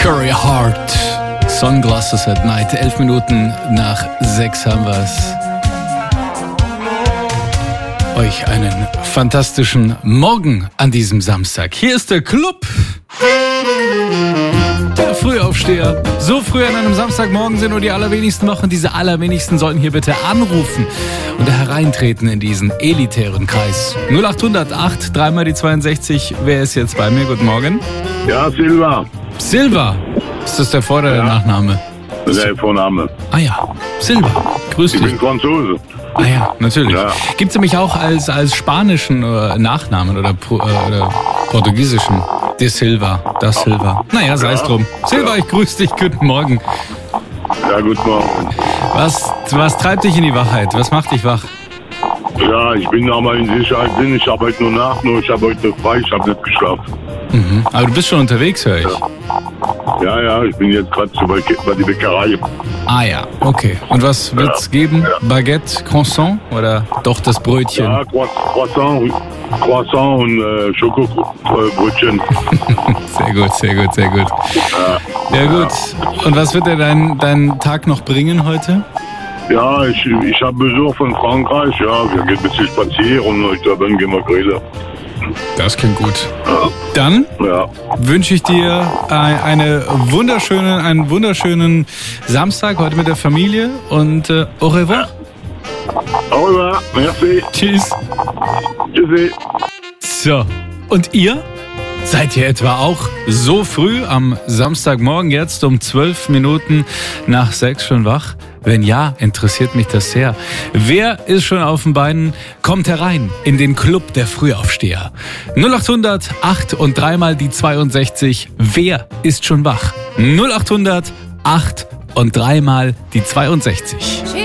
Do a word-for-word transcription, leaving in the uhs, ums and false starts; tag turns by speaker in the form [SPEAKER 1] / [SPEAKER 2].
[SPEAKER 1] Curry Heart, Sunglasses at Night. Elf Minuten nach sechs haben wir's. Euch einen fantastischen Morgen an diesem Samstag. Hier ist der Club. Der Frühaufsteher. So früh an einem Samstagmorgen sind nur die allerwenigsten wach und diese allerwenigsten sollten hier bitte anrufen und hereintreten in diesen elitären Kreis. null acht null null acht, dreimal die zweiundsechzig. Wer ist jetzt bei mir? Guten Morgen.
[SPEAKER 2] Ja, Silva.
[SPEAKER 1] Silva. Ist das der Vor- oder der
[SPEAKER 2] Ja.
[SPEAKER 1] Nachname?
[SPEAKER 2] Das ist der Vorname.
[SPEAKER 1] Ah ja, Silva. Grüß
[SPEAKER 2] Ich
[SPEAKER 1] dich.
[SPEAKER 2] bin Franzose.
[SPEAKER 1] Ah ja, natürlich.
[SPEAKER 2] Ja.
[SPEAKER 1] Gibt es nämlich auch als, als spanischen äh, Nachnamen oder, Pro- äh, oder portugiesischen? De Silva, das Silva. Naja, sei es
[SPEAKER 2] Ja.
[SPEAKER 1] drum. Silva, ich grüße dich. Guten Morgen.
[SPEAKER 2] Ja, guten Morgen.
[SPEAKER 1] Was, was treibt dich in die Wachheit? Was macht dich wach?
[SPEAKER 2] Ja, ich bin aber in Sicherheit drin. Ich arbeite nur nach, nur ich habe heute frei, ich habe nicht geschlafen.
[SPEAKER 1] Mhm. Aber du bist schon unterwegs, höre ich.
[SPEAKER 2] Ja, ja, ich bin jetzt gerade bei, bei die Bäckerei.
[SPEAKER 1] Ah ja, okay. Und was wird's geben? Baguette, Croissant oder doch das Brötchen?
[SPEAKER 2] Ja, Croissant, Croissant und äh, Schokobrötchen.
[SPEAKER 1] Sehr gut, sehr gut, sehr gut. Ja gut. Und was wird dir dein, dein Tag noch bringen heute?
[SPEAKER 2] Ja, ich, ich habe Besuch von Frankreich. Ja, wir gehen ein bisschen spazieren und ich glaube, dann gehen wir grillen.
[SPEAKER 1] Das klingt gut. Dann
[SPEAKER 2] Ja.
[SPEAKER 1] wünsche ich dir ein- eine wunderschöne, einen wunderschönen Samstag heute mit der Familie und äh, au revoir.
[SPEAKER 2] Au revoir, merci.
[SPEAKER 1] Tschüss.
[SPEAKER 2] Tschüssi.
[SPEAKER 1] So, und ihr? Seid ihr etwa auch so früh am Samstagmorgen jetzt um zwölf Minuten nach sechs schon wach? Wenn ja, interessiert mich das sehr. Wer ist schon auf den Beinen? Kommt herein in den Club der Frühaufsteher. null acht null null acht und dreimal die zweiundsechzig. Wer ist schon wach? null acht null null acht und dreimal die zweiundsechzig.